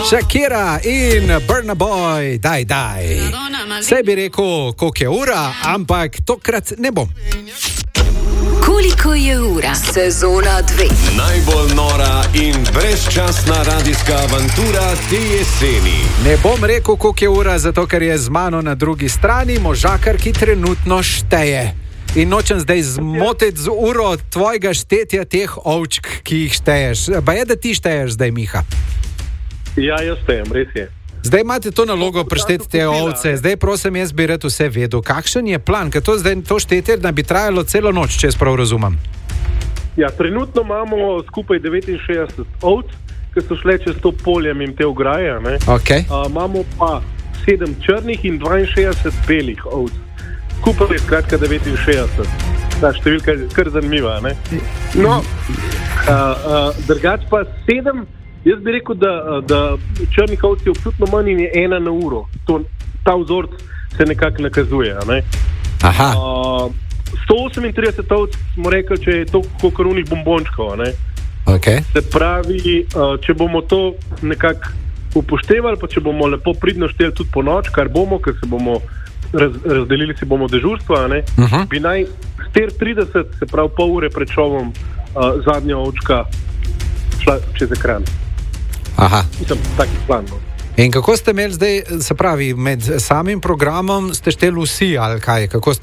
Shakira in Burna Boy, daj. Saj bi rekel, koliko je ura, ampak tokrat ne bom. Koliko je ura? Sezona 2. Najbolj nora in brezčasna radijska avantura te jeseni. Ne bom rekel, koliko je ura, zato ker je z mano na drugi strani možakar, ki trenutno šteje. In nočem zdaj zmotiti z uro tvojega štetja teh ovčk, ki jih šteješ. Pa je, da ti šteješ zdaj, Miha? Ja, jaz štejem, res je. Zdaj imate to nalogo prešteti te ovce. Zdaj prosim, jaz bi rad vse vedel. Kakšen je plan? Ker to štetje da bi trajalo celo noč, če jaz prav razumem. Ja, trenutno imamo skupaj 69 ovc, ki so šle čez to polje in te ograje. Okay. Imamo pa 7 črnih in 62 belih ovc. Skupaj je skratka 69. Ta številka je kar zanimiva. No, drugače pa 7. Jaz bi rekel, da črnih ovc je občutno manj in je 1 na uro. Ta vzorc se nekako nakazuje. Aha. 138 ovc smo rekli, če je to kot unih bombončkov. Okay. Se pravi, če bomo to nekako upoštevali, pa če bomo lepo pridno šteli tudi po noč, kar bomo, ker se bomo razdelili si bomo dežurstva, bi naj 4:30, se pravi pol ure pred šovom, zadnja ovčka šla čez ekran. Aha. Mislim, taki plan. In kako ste imeli zdaj, se pravi, med samim programom ste šteli vsi, ali kaj? Kako